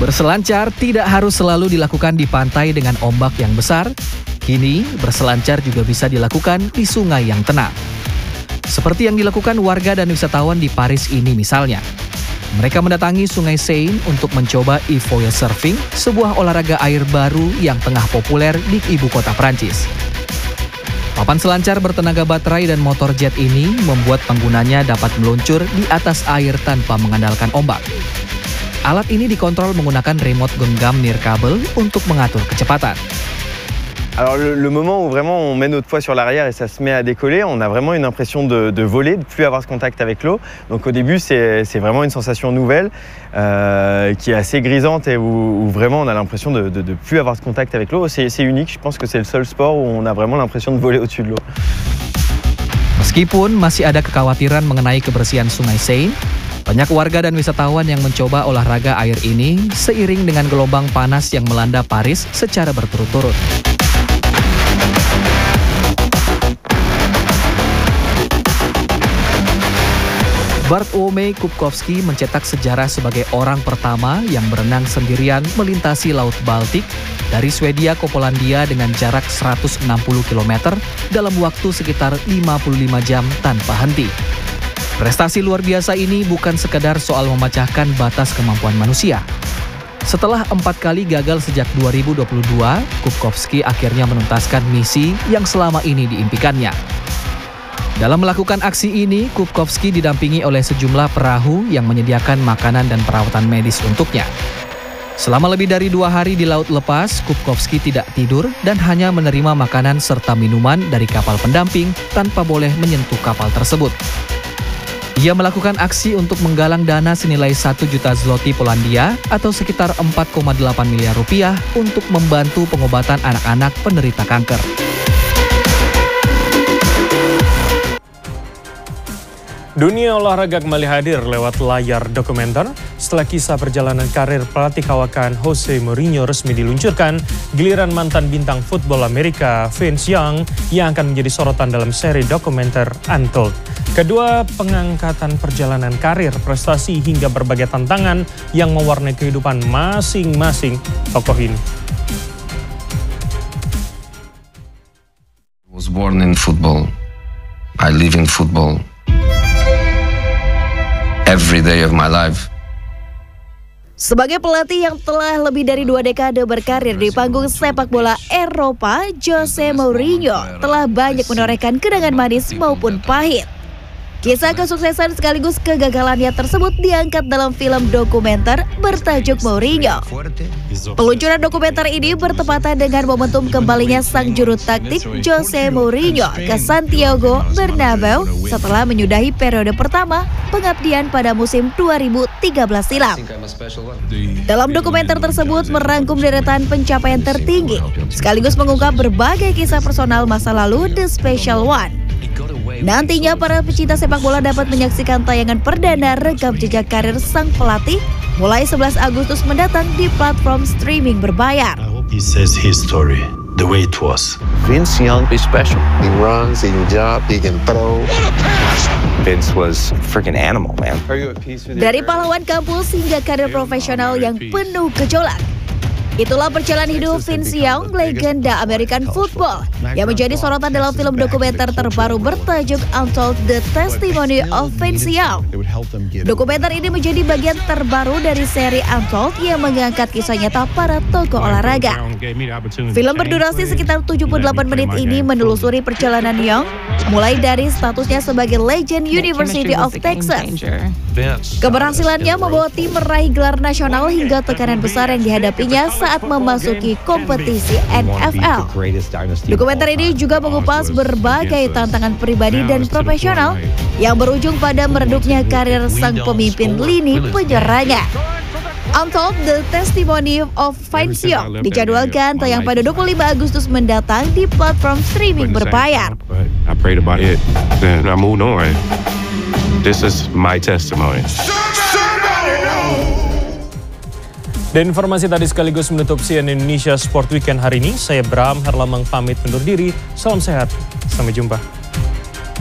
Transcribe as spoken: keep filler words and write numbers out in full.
Berselancar tidak harus selalu dilakukan di pantai dengan ombak yang besar. Kini, berselancar juga bisa dilakukan di sungai yang tenang. Seperti yang dilakukan warga dan wisatawan di Paris ini misalnya. Mereka mendatangi Sungai Seine untuk mencoba e-foil surfing, sebuah olahraga air baru yang tengah populer di ibu kota Prancis. Papan selancar bertenaga baterai dan motor jet ini membuat penggunanya dapat meluncur di atas air tanpa mengandalkan ombak. Alat ini dikontrol menggunakan remote genggam nirkabel untuk mengatur kecepatan. Alors le, le moment où vraiment on met notre poids sur l'arrière et ça se met à décoller, on a vraiment une impression de, de voler, de plus avoir ce contact avec l'eau. Donc au début c'est vraiment une sensation nouvelle euh, qui est assez grisante et où, où vraiment on a l'impression de, de, de plus avoir ce contact avec l'eau. C'est unique, je pense que c'est le seul sport où on a vraiment l'impression de voler au-dessus de l'eau. Meskipun masih ada kekhawatiran mengenai kebersihan Sungai Seine, banyak warga dan wisatawan yang mencoba olahraga air ini seiring dengan gelombang panas yang melanda Paris secara berturut-turut. Bartłomiej Kubkowski mencetak sejarah sebagai orang pertama yang berenang sendirian melintasi Laut Baltik dari Swedia ke Polandia dengan jarak seratus enam puluh kilometer dalam waktu sekitar lima puluh lima jam tanpa henti. Prestasi luar biasa ini bukan sekedar soal memecahkan batas kemampuan manusia. Setelah empat kali gagal sejak dua ribu dua puluh dua, Kubkowski akhirnya menuntaskan misi yang selama ini diimpikannya. Dalam melakukan aksi ini, Kubkowski didampingi oleh sejumlah perahu yang menyediakan makanan dan perawatan medis untuknya. Selama lebih dari dua hari di laut lepas, Kubkowski tidak tidur dan hanya menerima makanan serta minuman dari kapal pendamping tanpa boleh menyentuh kapal tersebut. Ia melakukan aksi untuk menggalang dana senilai satu juta zloty Polandia atau sekitar empat koma delapan miliar rupiah untuk membantu pengobatan anak-anak penderita kanker. Dunia olahraga kembali hadir lewat layar dokumenter. Setelah kisah perjalanan karir pelatih kawakan Jose Mourinho resmi diluncurkan, giliran mantan bintang football Amerika Vince Young yang akan menjadi sorotan dalam seri dokumenter Untold. Kedua pengangkatan perjalanan karir, prestasi hingga berbagai tantangan yang mewarnai kehidupan masing-masing tokoh ini. I was born in football. I live in football. Every day of my life. Sebagai pelatih yang telah lebih dari dua dekade berkarir di panggung sepak bola Eropa, Jose Mourinho telah banyak menorehkan kenangan manis maupun pahit. Kisah kesuksesan sekaligus kegagalannya tersebut diangkat dalam film dokumenter bertajuk Mourinho. Peluncuran dokumenter ini bertepatan dengan momentum kembalinya sang juru taktik Jose Mourinho ke Santiago Bernabeu setelah menyudahi periode pertama pengabdian pada musim dua ribu tiga belas silam. Dalam dokumenter tersebut merangkum deretan pencapaian tertinggi, sekaligus mengungkap berbagai kisah personal masa lalu The Special One. Nantinya para pecinta sepak bola dapat menyaksikan tayangan perdana rekam jejak karir sang pelatih mulai sebelas Agustus mendatang di platform streaming berbayar. He says his story the way it was. Vince Young is special. He runs, he can jump, he can throw. Vince was a freaking animal, man. Dari pahlawan kampus hingga karir profesional yang penuh gejolak. Itulah perjalanan hidup Vince Young, legenda American football, yang menjadi sorotan dalam film dokumenter terbaru bertajuk Untold: The Testimony of Vince Young. Dokumenter ini menjadi bagian terbaru dari seri Untold yang mengangkat kisah nyata para tokoh olahraga. Film berdurasi sekitar tujuh puluh delapan menit ini menelusuri perjalanan Young, mulai dari statusnya sebagai legend University of Texas. Keberhasilannya membawa tim meraih gelar nasional hingga tekanan besar yang dihadapinya saat memasuki kompetisi N F L. Dokumenter ini juga mengupas berbagai tantangan pribadi dan profesional yang berujung pada meredupnya karir sang pemimpin lini penyerangan. Untold: The Testimony of Vince Young dijadwalkan tayang pada dua puluh lima Agustus mendatang di platform streaming berbayar. I prayed about it, then I moved on. This is my testimony. Dan informasi tadi sekaligus menutup C N N Indonesia Sport Weekend hari ini. Saya Bram Herlamang pamit undur diri. Salam sehat. Sampai jumpa.